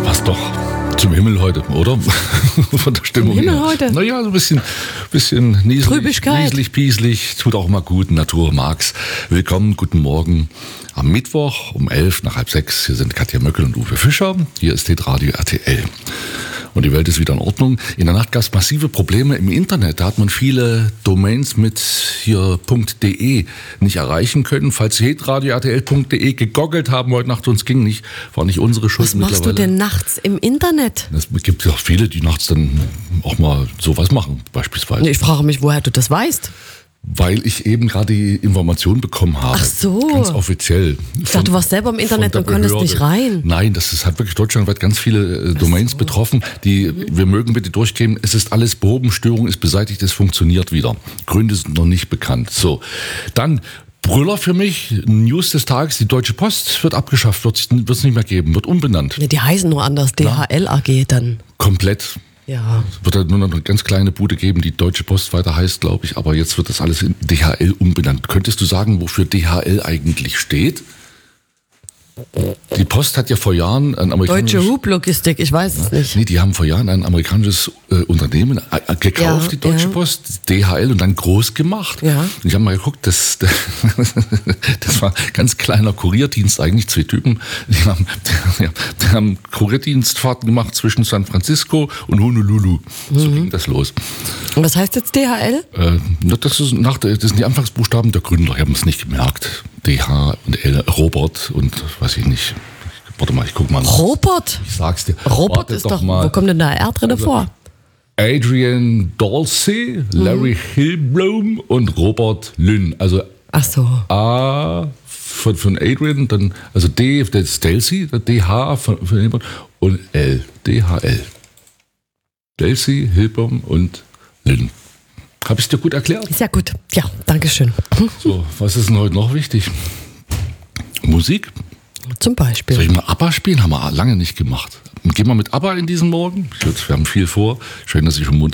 Passt doch zum Himmel heute, oder? Von der Stimmung Himmel her. heute? Naja, so ein bisschen nieselig, pieselig, tut auch mal gut, Natur mag's. Willkommen, guten Morgen am Mittwoch um 11 nach halb 6. Hier sind Katja Möckel und Uwe Fischer. Hier ist Hitradio RTL. Und die Welt ist wieder in Ordnung. In der Nacht gab es massive Probleme im Internet. Da hat man viele Domains mit hier .de nicht erreichen können. Falls Sie hitradio.rtl.de gegoogelt haben heute Nacht, uns ging nicht, war nicht unsere Schuld. Was machst du denn nachts im Internet? Es gibt ja auch viele, die nachts dann auch mal sowas machen, beispielsweise. Ich frage mich, woher du das weißt. Weil ich eben gerade die Information bekommen habe. Ach so. Ganz offiziell. Ich dachte, du warst selber im Internet und konntest nicht rein. Nein, das hat wirklich deutschlandweit ganz viele Domains betroffen, wir mögen bitte durchgehen. Es ist alles behoben, Störung ist beseitigt, es funktioniert wieder. Gründe sind noch nicht bekannt. So, dann Brüller für mich, News des Tages, die Deutsche Post wird abgeschafft, wird es nicht mehr geben, wird umbenannt. Nee, die heißen nur anders, DHL AG dann. Komplett. Ja. Wird halt nur noch eine ganz kleine Bude geben, die Deutsche Post weiter heißt, glaube ich. Aber jetzt wird das alles in DHL umbenannt. Könntest du sagen, wofür DHL eigentlich steht? Die Post hat ja vor Jahren ein amerikanisches... Deutsche Hublogistik, ich weiß es nicht. Nee, die haben vor Jahren ein amerikanisches Unternehmen gekauft, die Deutsche Post, DHL, und dann groß gemacht. Ja. Und ich habe mal geguckt, das war ein ganz kleiner Kurierdienst, eigentlich 2 Typen. Die haben Kurierdienstfahrten gemacht zwischen San Francisco und Honolulu. So ging das los. Und was heißt jetzt DHL? Das sind die Anfangsbuchstaben der Gründer, ich habe es nicht gemerkt. DH und L, Robert und weiß ich nicht. Warte mal, ich guck mal nach. Robert? Ich sag's dir. Robert Warte ist doch, mal. wo kommt denn da R drin vor? Adrian Dalsey, Larry Hillblom und Robert Lynn. Also Ach so. A von Adrian, dann also D, das ist Dalsey, DH von jemand und L, DHL. Dalsey, Hillblom und Lynn. Habe ich dir gut erklärt? Sehr gut. Ja, danke schön. So, was ist denn heute noch wichtig? Musik? Zum Beispiel. Soll ich mal ABBA spielen? Haben wir lange nicht gemacht. Gehen wir mit ABBA in diesen Morgen? Wir haben viel vor. Schön, dass Sie schon